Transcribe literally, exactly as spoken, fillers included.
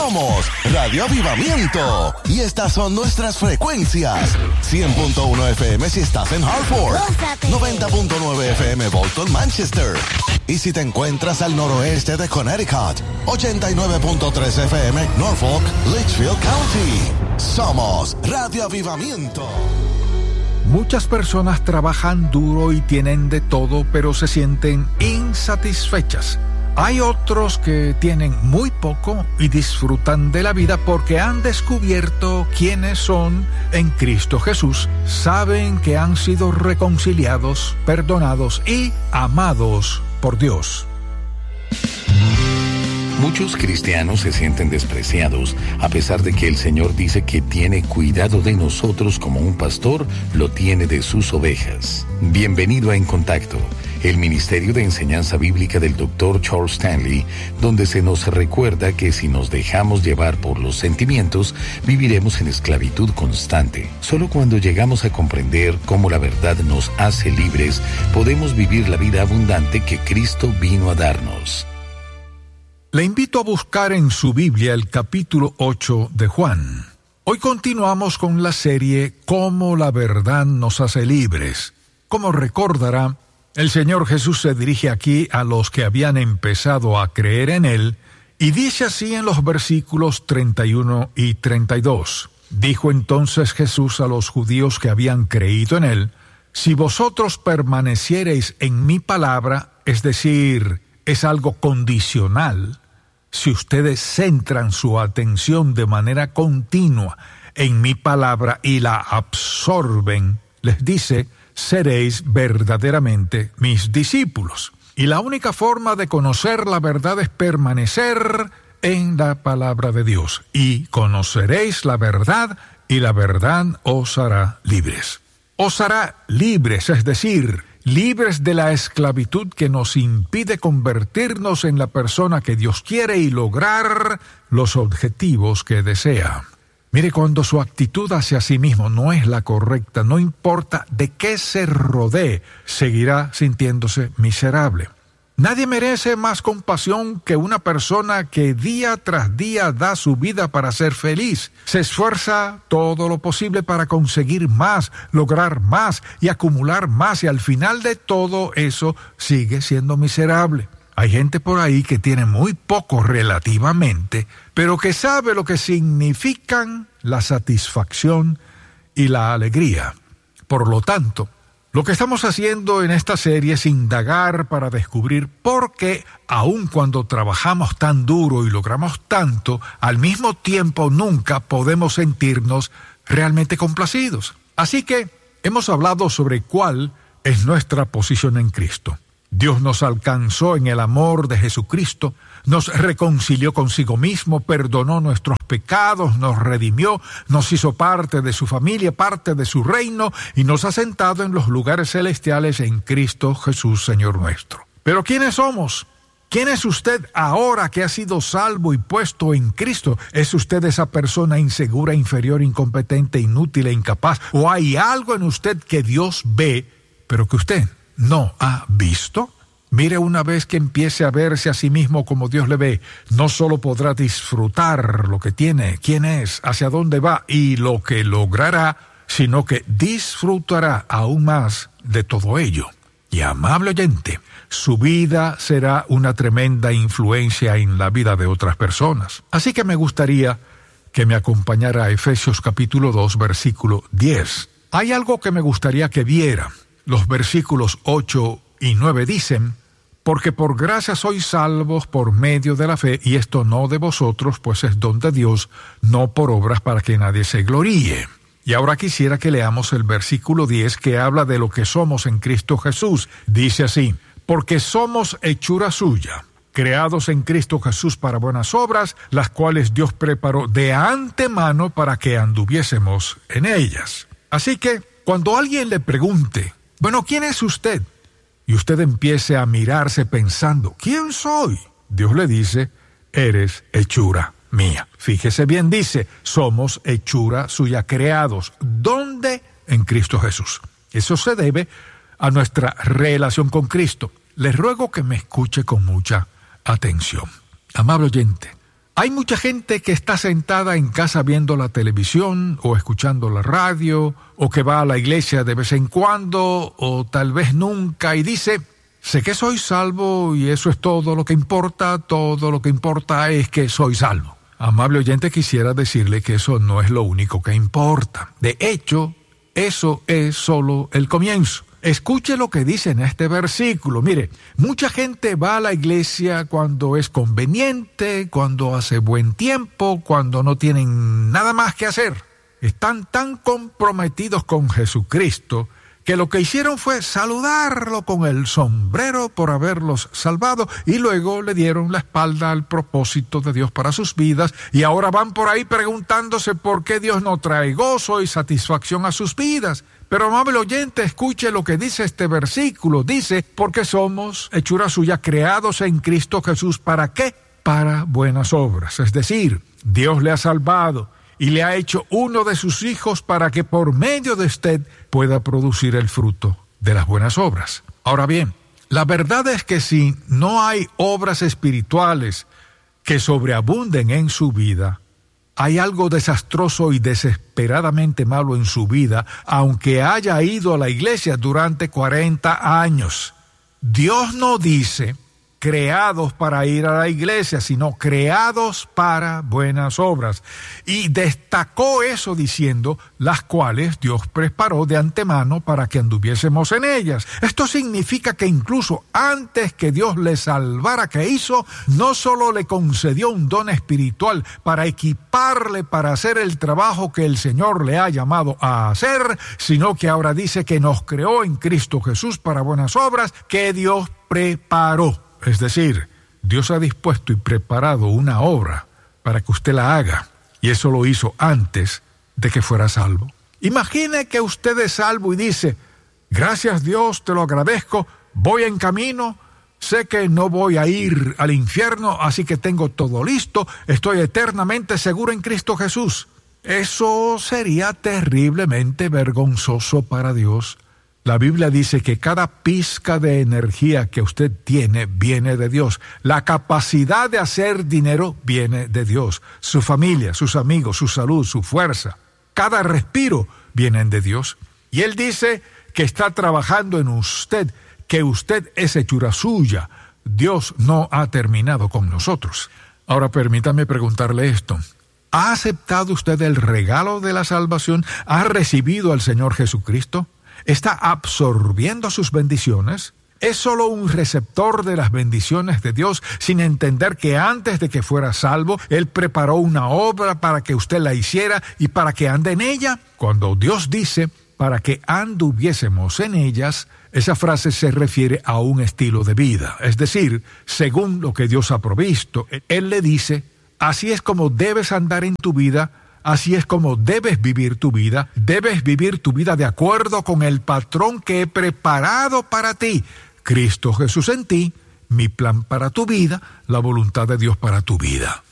Somos Radio Avivamiento. Y estas son nuestras frecuencias. cien punto uno F M si estás en Hartford. noventa punto nueve F M Bolton, Manchester. Y si te encuentras al noroeste de Connecticut, ochenta y nueve punto tres F M Norfolk, Litchfield County. Somos Radio Avivamiento. Muchas personas trabajan duro y tienen de todo, pero se sienten insatisfechas. Hay otros que tienen muy poco y disfrutan de la vida porque han descubierto quiénes son en Cristo Jesús. Saben que han sido reconciliados, perdonados y amados por Dios. Muchos cristianos se sienten despreciados, a pesar de que el Señor dice que tiene cuidado de nosotros como un pastor lo tiene de sus ovejas. Bienvenido a En Contacto, el Ministerio de Enseñanza Bíblica del doctor Charles Stanley, donde se nos recuerda que si nos dejamos llevar por los sentimientos, viviremos en esclavitud constante. Solo cuando llegamos a comprender cómo la verdad nos hace libres, podemos vivir la vida abundante que Cristo vino a darnos. Le invito a buscar en su Biblia el capítulo ocho de Juan. Hoy continuamos con la serie Cómo la verdad nos hace libres. Como recordará, el Señor Jesús se dirige aquí a los que habían empezado a creer en Él y dice así en los versículos treinta y uno y treinta y dos. Dijo entonces Jesús a los judíos que habían creído en Él: si vosotros permaneciereis en mi palabra, es decir, es algo condicional. Si ustedes centran su atención de manera continua en mi palabra y la absorben, les dice, seréis verdaderamente mis discípulos. Y la única forma de conocer la verdad es permanecer en la palabra de Dios. Y conoceréis la verdad, y la verdad os hará libres. Os hará libres, es decir, libres de la esclavitud que nos impide convertirnos en la persona que Dios quiere y lograr los objetivos que desea. Mire, cuando su actitud hacia sí mismo no es la correcta, no importa de qué se rodee, seguirá sintiéndose miserable. Nadie merece más compasión que una persona que día tras día da su vida para ser feliz. Se esfuerza todo lo posible para conseguir más, lograr más y acumular más, y al final de todo eso sigue siendo miserable. Hay gente por ahí que tiene muy poco relativamente, pero que sabe lo que significan la satisfacción y la alegría. Por lo tanto, lo que estamos haciendo en esta serie es indagar para descubrir por qué, aun cuando trabajamos tan duro y logramos tanto, al mismo tiempo nunca podemos sentirnos realmente complacidos. Así que hemos hablado sobre cuál es nuestra posición en Cristo. Dios nos alcanzó en el amor de Jesucristo, nos reconcilió consigo mismo, perdonó nuestros pecados, nos redimió, nos hizo parte de su familia, parte de su reino, y nos ha sentado en los lugares celestiales en Cristo Jesús, Señor nuestro. Pero ¿quiénes somos? ¿Quién es usted ahora que ha sido salvo y puesto en Cristo? ¿Es usted esa persona insegura, inferior, incompetente, inútil e incapaz? ¿O hay algo en usted que Dios ve, pero que usted no ha visto? Mire, una vez que empiece a verse a sí mismo como Dios le ve, no solo podrá disfrutar lo que tiene, quién es, hacia dónde va y lo que logrará, sino que disfrutará aún más de todo ello. Y amable oyente, su vida será una tremenda influencia en la vida de otras personas. Así que me gustaría que me acompañara a Efesios capítulo dos, versículo diez. Hay algo que me gustaría que viera. Los versículos ocho y nueve dicen: porque por gracia sois salvos por medio de la fe, y esto no de vosotros, pues es don de Dios, no por obras para que nadie se gloríe. Y ahora quisiera que leamos el versículo diez, que habla de lo que somos en Cristo Jesús. Dice así: porque somos hechura suya, creados en Cristo Jesús para buenas obras, las cuales Dios preparó de antemano para que anduviésemos en ellas. Así que, cuando alguien le pregunte, bueno, ¿quién es usted? Y usted empiece a mirarse pensando, ¿quién soy? Dios le dice, eres hechura mía. Fíjese bien, dice, somos hechura suya, creados. ¿Dónde? En Cristo Jesús. Eso se debe a nuestra relación con Cristo. Les ruego que me escuche con mucha atención. Amable oyente, Hay mucha gente que está sentada en casa viendo la televisión o escuchando la radio o que va a la iglesia de vez en cuando o tal vez nunca y dice, sé que soy salvo y eso es todo lo que importa, todo lo que importa es que soy salvo. Amable oyente, quisiera decirle que eso no es lo único que importa. De hecho, eso es solo el comienzo. Escuche lo que dice en este versículo. Mire, mucha gente va a la iglesia cuando es conveniente, cuando hace buen tiempo, cuando no tienen nada más que hacer. Están tan comprometidos con Jesucristo que lo que hicieron fue saludarlo con el sombrero por haberlos salvado y luego le dieron la espalda al propósito de Dios para sus vidas y ahora van por ahí preguntándose por qué Dios no trae gozo y satisfacción a sus vidas. Pero amable oyente, escuche lo que dice este versículo. Dice, porque somos hechura suya, creados en Cristo Jesús. ¿Para qué? Para buenas obras. Es decir, Dios le ha salvado y le ha hecho uno de sus hijos para que por medio de usted pueda producir el fruto de las buenas obras. Ahora bien, la verdad es que si no hay obras espirituales que sobreabunden en su vida, hay algo desastroso y desesperadamente malo en su vida, aunque haya ido a la iglesia durante cuarenta años. Dios no dice creados para ir a la iglesia, sino creados para buenas obras. Y destacó eso diciendo, las cuales Dios preparó de antemano para que anduviésemos en ellas. Esto significa que incluso antes que Dios le salvara, ¿qué hizo? No solo le concedió un don espiritual para equiparle para hacer el trabajo que el Señor le ha llamado a hacer, sino que ahora dice que nos creó en Cristo Jesús para buenas obras que Dios preparó. Es decir, Dios ha dispuesto y preparado una obra para que usted la haga, y eso lo hizo antes de que fuera salvo. Imagine que usted es salvo y dice, gracias Dios, te lo agradezco, voy en camino, sé que no voy a ir al infierno, así que tengo todo listo, estoy eternamente seguro en Cristo Jesús. Eso sería terriblemente vergonzoso para Dios. La Biblia dice que cada pizca de energía que usted tiene viene de Dios. La capacidad de hacer dinero viene de Dios. Su familia, sus amigos, su salud, su fuerza, cada respiro vienen de Dios. Y Él dice que está trabajando en usted, que usted es hechura suya. Dios no ha terminado con nosotros. Ahora permítame preguntarle esto. ¿Ha aceptado usted el regalo de la salvación? ¿Ha recibido al Señor Jesucristo? ¿Está absorbiendo sus bendiciones? ¿Es solo un receptor de las bendiciones de Dios sin entender que antes de que fuera salvo, Él preparó una obra para que usted la hiciera y para que ande en ella? Cuando Dios dice, para que anduviésemos en ellas, esa frase se refiere a un estilo de vida. Es decir, según lo que Dios ha provisto, Él le dice, así es como debes andar en tu vida. Así es como debes vivir tu vida. Debes vivir tu vida de acuerdo con el patrón que he preparado para ti. Cristo Jesús en ti, mi plan para tu vida, la voluntad de Dios para tu vida.